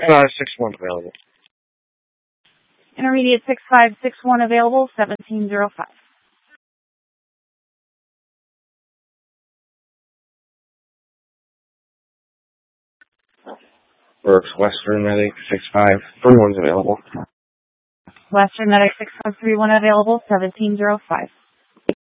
6-1 available. Intermediate 6561 available, 1705. Works Western Medic 6531 available. Western Medic 6131 available, 1705.